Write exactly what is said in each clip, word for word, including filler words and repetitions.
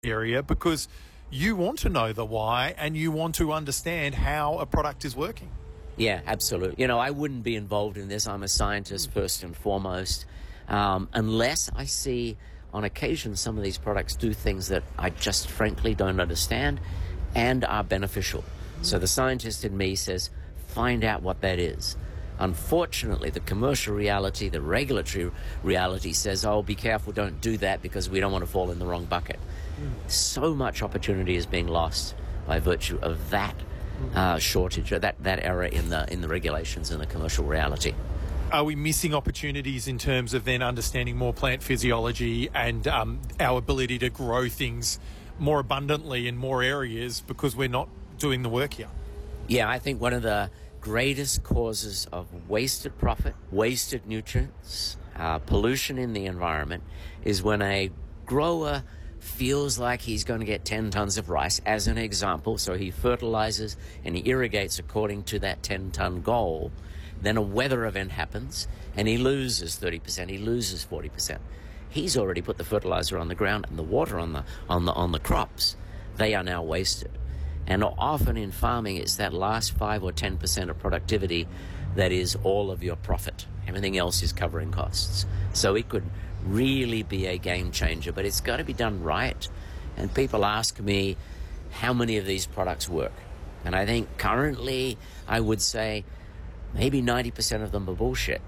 area because you want to know the why and you want to understand how a product is working. Yeah, absolutely. You know, I wouldn't be involved in this. I'm a scientist first and foremost, um, unless I see on occasion some of these products do things that I just frankly don't understand and are beneficial. So the scientist in me says, find out what that is. Unfortunately, the commercial reality, the regulatory reality says, oh, be careful, don't do that because we don't want to fall in the wrong bucket. Mm. So much opportunity is being lost by virtue of that uh, shortage, or that, that error in the, in the regulations and the commercial reality. Are we missing opportunities in terms of then understanding more plant physiology and um, our ability to grow things more abundantly in more areas because we're not doing the work here? Yeah, I think one of the greatest causes of wasted profit, wasted nutrients, uh, pollution in the environment is when a grower feels like he's going to get ten tons of rice, as an example, so he fertilizes and he irrigates according to that ten-ton goal. Then a weather event happens and he loses thirty percent, he loses forty percent. He's already put the fertilizer on the ground and the water on the, on the, on the crops. They are now wasted. And often in farming, it's that last five or ten percent of productivity that is all of your profit. Everything else is covering costs. So it could really be a game changer, but it's got to be done right. And people ask me, how many of these products work? And I think currently, I would say maybe ninety percent of them are bullshit.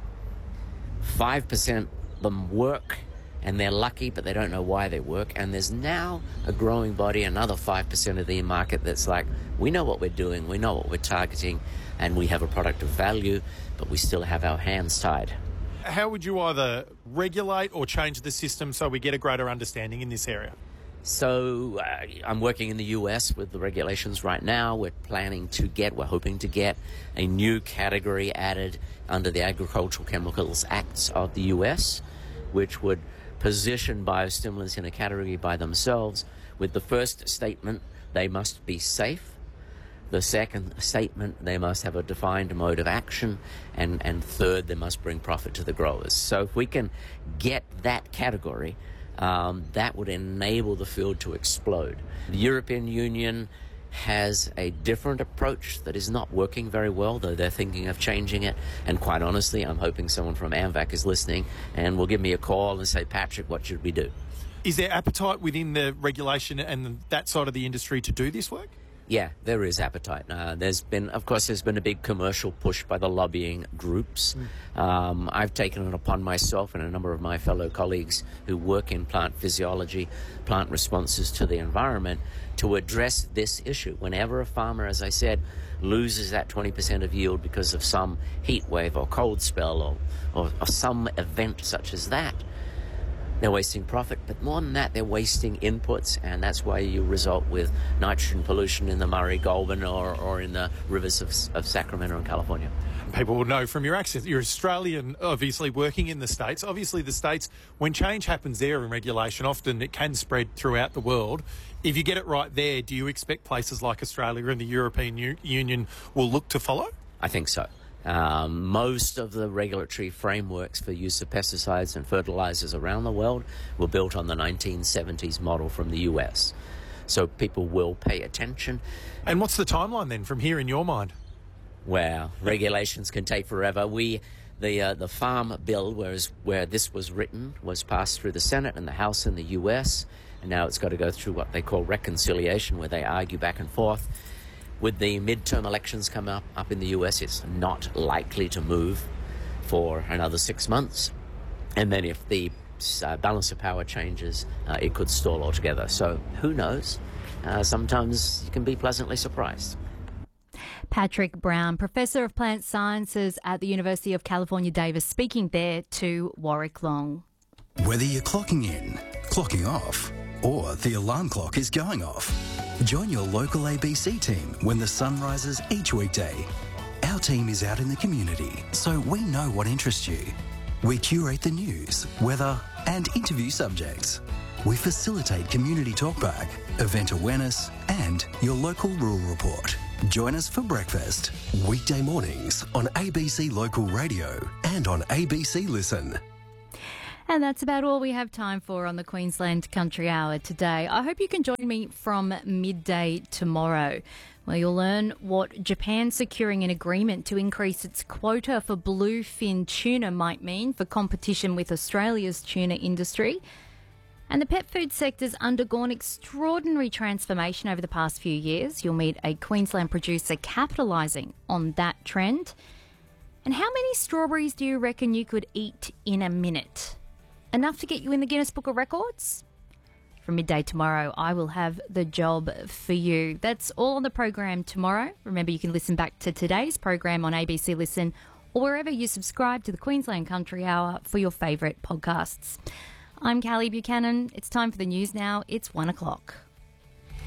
five percent of them work, and they're lucky, but they don't know why they work. And there's now a growing body, another five percent of the market that's like, we know what we're doing, we know what we're targeting, and we have a product of value, but we still have our hands tied. How would you either regulate or change the system so we get a greater understanding in this area? So uh, I'm working in the U S with the regulations right now. We're planning to get, we're hoping to get a new category added under the Agricultural Chemicals Acts of the U S, which would position biostimulants in a category by themselves, with the first statement, they must be safe. The second statement, they must have a defined mode of action. And, and third, they must bring profit to the growers. So if we can get that category, um, that would enable the field to explode. The European Union has a different approach that is not working very well, though they're thinking of changing it. And quite honestly, I'm hoping someone from AMVAC is listening and will give me a call and say, Patrick, what should we do? Is there appetite within the regulation and that side of the industry to do this work? Yeah, there is appetite. Uh, there's been, of course, there's been a big commercial push by the lobbying groups. Mm. Um, I've taken it upon myself and a number of my fellow colleagues who work in plant physiology, plant responses to the environment, to address this issue. Whenever a farmer, as I said, loses that twenty percent of yield because of some heat wave or cold spell or, or, or some event such as that, they're wasting profit, but more than that, they're wasting inputs, and that's why you result with nitrogen pollution in the Murray Goulburn or, or in the rivers of, of Sacramento and California. People will know from your accent, you're Australian, obviously working in the States. Obviously the States, when change happens there in regulation, often it can spread throughout the world. If you get it right there, do you expect places like Australia and the European U- Union will look to follow? I think so. Um, most of the regulatory frameworks for use of pesticides and fertilizers around the world were built on the nineteen seventies model from the U S. So people will pay attention. And what's the timeline then from here in your mind? Well, regulations can take forever. We, the uh, the farm bill, whereas where this was written, was passed through the Senate and the House in the U S, and now it's got to go through what they call reconciliation, where they argue back and forth. With the midterm elections coming up, up in the U S, it's not likely to move for another six months. And then if the uh, balance of power changes, uh, it could stall altogether. So who knows? Uh, sometimes you can be pleasantly surprised. Patrick Brown, Professor of Plant Sciences at the University of California, Davis, speaking there to Warwick Long. Whether you're clocking in, clocking off, or the alarm clock is going off, join your local A B C team when the sun rises each weekday. Our team is out in the community, so we know what interests you. We curate the news, weather, and interview subjects. We facilitate community talkback, event awareness, and your local rural report. Join us for breakfast. Weekday mornings on A B C Local Radio and on A B C Listen. And that's about all we have time for on the Queensland Country Hour today. I hope you can join me from midday tomorrow, where you'll learn what Japan securing an agreement to increase its quota for bluefin tuna might mean for competition with Australia's tuna industry. And the pet food sector's undergone extraordinary transformation over the past few years. You'll meet a Queensland producer capitalising on that trend. And how many strawberries do you reckon you could eat in a minute? Enough to get you in the Guinness Book of Records? From midday tomorrow, I will have the job for you. That's all on the program tomorrow. Remember, you can listen back to today's program on A B C Listen or wherever you subscribe to the Queensland Country Hour for your favourite podcasts. I'm Callie Buchanan. It's time for the news now. It's one o'clock.